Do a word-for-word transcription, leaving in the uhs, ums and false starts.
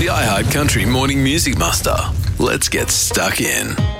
the iHeart Country Morning Music Muster. Let's get stuck in.